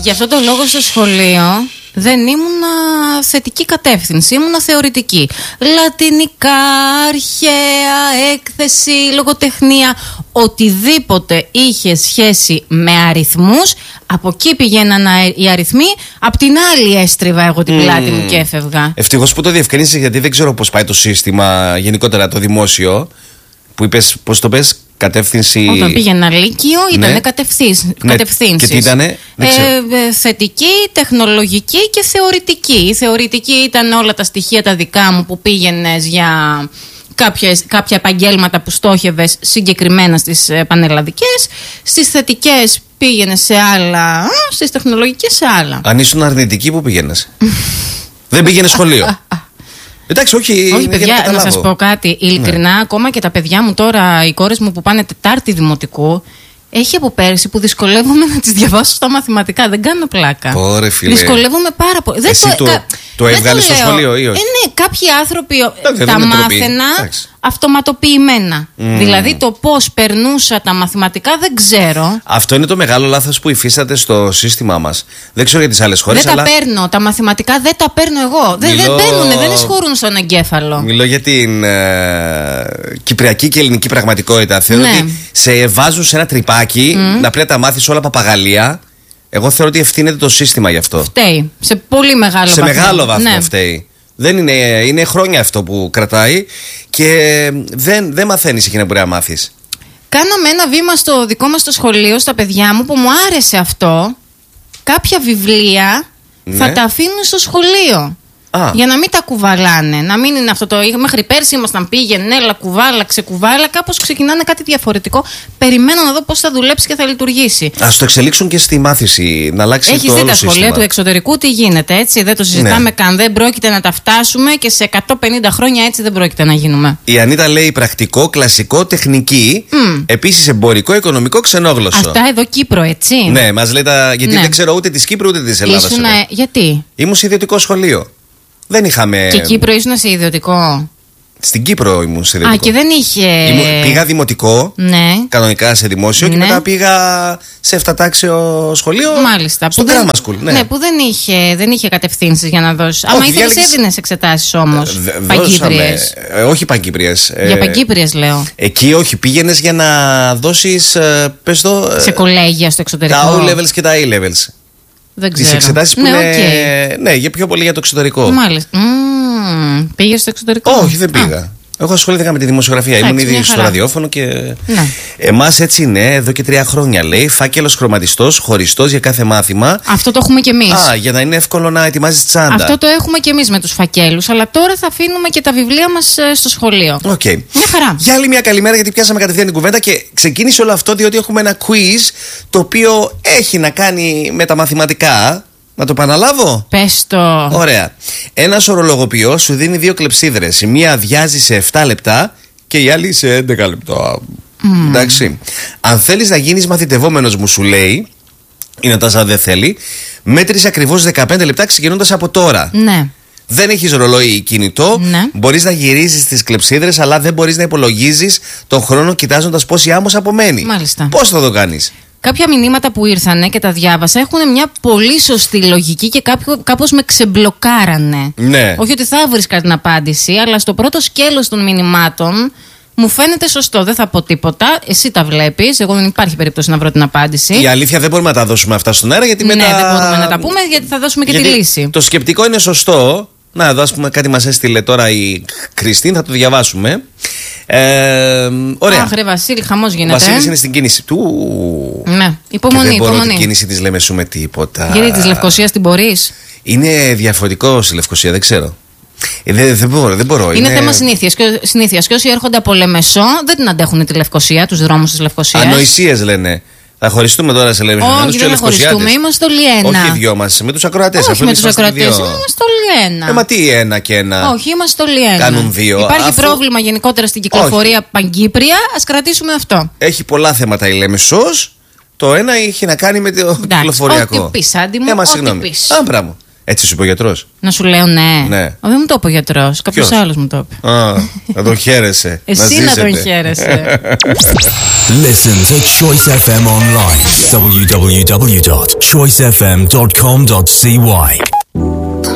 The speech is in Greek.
Γι' αυτό το λόγο στο σχολείο δεν ήμουνα θετική κατεύθυνση, ήμουνα θεωρητική. Λατινικά, αρχαία, έκθεση, λογοτεχνία, οτιδήποτε είχε σχέση με αριθμούς, από εκεί πηγαίναν οι αριθμοί, απ' την άλλη έστριβα εγώ την πλάτη μου και έφευγα. Ευτυχώς που το διευκρίνησες, γιατί δεν ξέρω πώς πάει το σύστημα γενικότερα το δημόσιο. Που είπες, πώς το πες, κατεύθυνση. Όταν πήγαινα λύκειο ήταν κατευθύνσεις. Και τι ήτανε, θετική, τεχνολογική και θεωρητική. Η θεωρητική ήταν όλα τα στοιχεία τα δικά μου που πήγαινες για κάποια επαγγέλματα που στόχευες συγκεκριμένα στις πανελλαδικές. Στις θετικές πήγαινες σε άλλα, στις τεχνολογικές σε άλλα. Αν ήσουν αρνητική, που πήγαινες? Δεν πήγαινε σχολείο? Εντάξει, όχι παιδιά, να σας πω κάτι. Ειλικρινά, ακόμα και τα παιδιά μου τώρα, οι κόρες μου που πάνε Τετάρτη δημοτικού, έχει από πέρσι που δυσκολεύομαι να τις διαβάσω στα μαθηματικά. Δεν κάνω πλάκα. Ωρε φίλε. Δυσκολεύομαι πάρα πολύ. Εσύ το έβγαλες στο σχολείο ή όχι? Ναι, κάποιοι άνθρωποι τα μάθαινα αυτοματοποιημένα. Δηλαδή το πώς περνούσα τα μαθηματικά δεν ξέρω. Αυτό είναι το μεγάλο λάθος που υφίσταται στο σύστημά μας. Δεν ξέρω για τις άλλες χώρες. Δεν τα παίρνω. Τα μαθηματικά δεν τα παίρνω εγώ. Δεν μπαίνουνε, δεν εισχωρούν στον εγκέφαλο. Μιλώ για την κυπριακή και ελληνική πραγματικότητα. Θεωρώ ότι σε βάζουν σε ένα τρυπάκι να πρέπει να τα μάθεις όλα παπαγαλία. Εγώ θεωρώ ότι ευθύνεται το σύστημα γι' αυτό. Φταίει. Σε πολύ μεγάλο βαθμό. Σε μεγάλο βαθμό φταίει. Δεν είναι χρόνια αυτό που κρατάει και δεν μαθαίνεις εκεί να μπορεί να μάθεις. Κάναμε ένα βήμα στο δικό μας το σχολείο, στα παιδιά μου, που μου άρεσε αυτό. Κάποια βιβλία θα τα αφήνουν στο σχολείο. Για να μην τα κουβαλάνε. Να μην είναι αυτό το. Μέχρι πέρσι ήμασταν πήγαινε, έλα κουβάλα, ξεκουβάλα. Κάπως ξεκινάνε κάτι διαφορετικό. Περιμένω να δω πώς θα δουλέψει και θα λειτουργήσει. Ας το εξελίξουν και στη μάθηση, να αλλάξει το όλο σύστημα. Έχεις δει τα σχολεία του εξωτερικού τι γίνεται, έτσι? Δεν το συζητάμε καν. Δεν πρόκειται να τα φτάσουμε και σε 150 χρόνια έτσι δεν πρόκειται να γίνουμε. Η Ανίτα λέει πρακτικό, κλασικό, τεχνική. Επίσης εμπορικό, οικονομικό, ξενόγλωσσο. Αυτά εδώ Κύπρο, έτσι. Ναι, μας λέει γιατί δεν ξέρω ούτε της Κύπρου ούτε της Ελλάδας. Γιατί? Ήμουν σε ιδιωτικό σχολείο. Δεν είχαμε. Και Κύπρο ήσουν σε ιδιωτικό? Στην Κύπρο ήμουν σε ιδιωτικό. Και δεν είχε. Πήγα δημοτικό. Ναι. Κανονικά σε δημόσιο και μετά πήγα σε 7τάξιο σχολείο. Μάλιστα. Στο Grammar School. Ναι, που δεν είχε κατευθύνσεις για να δώσεις. Άμα ήθελες έδινες εξετάσεις όμως. Παγκύπριες. Όχι παγκύπριες. Για παγκύπριες λέω. Εκεί όχι. Πήγαινες για να δώσεις. Σε κολέγια στο εξωτερικό. Τα O-levels και τα A-levels. Δεν ξέρω. Τις εξετάσεις που είναι. Ναι, για πιο πολύ για το εξωτερικό. Μάλιστα. Πήγες στο εξωτερικό? Όχι, δεν πήγα. Εγώ ασχολήθηκα με τη δημοσιογραφία. Ήμουν ήδη στο ραδιόφωνο και. Εμάς έτσι είναι, εδώ και 3 χρόνια λέει. Φάκελος χρωματιστός, χωριστός για κάθε μάθημα. Αυτό το έχουμε κι εμείς. Για να είναι εύκολο να ετοιμάζεις τσάντα. Αυτό το έχουμε κι εμείς με τους φακέλους. Αλλά τώρα θα αφήνουμε και τα βιβλία μας στο σχολείο. Μια χαρά. Για άλλη μια καλημέρα, γιατί πιάσαμε κατευθείαν την κουβέντα και ξεκίνησε όλο αυτό διότι έχουμε ένα quiz το οποίο έχει να κάνει με τα μαθηματικά. Να το επαναλάβω? Πες το. Ωραία. Ένας ορολογοποιός σου δίνει 2 κλεψίδρες. Η μία αδειάζει σε 7 λεπτά και η άλλη σε 11 λεπτά. Εντάξει. Αν θέλεις να γίνεις μαθητευόμενος, μου σου λέει, η Νατάσα δεν θέλει, μέτρησε ακριβώς 15 λεπτά ξεκινώντας από τώρα. Ναι. Δεν έχεις ρολόι κινητό. Μπορείς να γυρίζεις τις κλεψίδρες, αλλά δεν μπορείς να υπολογίζεις τον χρόνο κοιτάζοντας πόση άμμος απομένει. Μάλιστα. Πώς θα το κάνεις? Κάποια μηνύματα που ήρθανε και τα διάβασα έχουν μια πολύ σωστή λογική και κάπως με ξεμπλοκάρανε. Ναι. Όχι ότι θα βρίσκα την απάντηση, αλλά στο πρώτο σκέλος των μηνυμάτων μου φαίνεται σωστό. Δεν θα πω τίποτα. Εσύ τα βλέπεις. Εγώ δεν υπάρχει περίπτωση να βρω την απάντηση. Η αλήθεια δεν μπορούμε να τα δώσουμε αυτά στον αέρα, γιατί μετά. Ναι, δεν μπορούμε να τα πούμε, γιατί θα δώσουμε και τη λύση. Το σκεπτικό είναι σωστό. Να, εδώ ας πούμε κάτι μας έστειλε τώρα η Κριστίν, θα το διαβάσουμε. Ωραία. Αχ, ρε Βασίλη, χαμός γίνεται. Βασίλης είναι στην κίνηση του. Ναι, υπομονή. Δεν μπορώ την κίνηση της Λέμεσου με τίποτα. Γιατί της Λευκωσίας την μπορείς? Είναι διαφορετικό στη Λευκωσία, δεν ξέρω. Δεν μπορώ. Είναι θέμα συνήθειας. Και όσοι έρχονται από Λεμεσό δεν την αντέχουν τη Λευκωσία, τους δρόμους της Λευκωσίας. Ανοησίες λένε. Θα χωριστούμε τώρα σε Λεμεσό. Όχι, δεν θα χωριστούμε, είμαστε όλοι ένα. Όχι οι δυο μας, με τους ακροατές. Όχι με τους ακροατές, είμαστε όλοι ένα. Μα τι ένα και ένα? Όχι, είμαστε όλοι ένα. Κάνουν 2. Υπάρχει πρόβλημα γενικότερα στην κυκλοφορία παγκύπρια, ας κρατήσουμε αυτό. Έχει πολλά θέματα η Λέμεσος. Το ένα έχει να κάνει με το κυκλοφοριακό. Ό,τι πεις, Άντι μου, ό,τι πεις. Μπράβο. Έτσι σου είπε ο γιατρός? Να σου λέω ναι. Δεν μου το είπε ο γιατρός. Κάποιος άλλος μου το είπε. Να τον χαίρεσαι. Εσύ να τον χαίρεσαι. Listen to Choice FM online. www.choicefm.com.cy